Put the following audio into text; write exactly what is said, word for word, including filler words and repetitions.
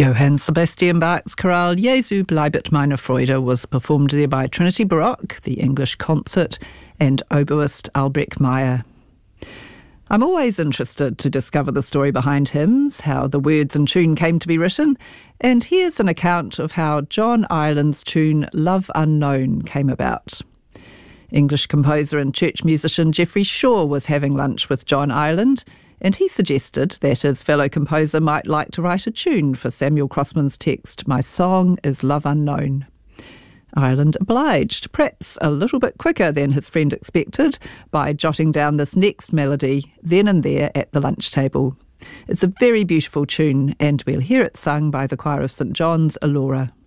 Johann Sebastian Bach's chorale Jesu bleibet meine Freude was performed there by Trinity Baroque, the English Concert, and oboist Albrecht Meyer. I'm always interested to discover the story behind hymns, how the words and tune came to be written, and here's an account of how John Ireland's tune Love Unknown came about. English composer and church musician Geoffrey Shaw was having lunch with John Ireland, and he suggested that his fellow composer might like to write a tune for Samuel Crossman's text, My Song is Love Unknown. Ireland obliged, perhaps a little bit quicker than his friend expected, by jotting down this next melody then and there at the lunch table. It's a very beautiful tune, and we'll hear it sung by the choir of St John's, Elora.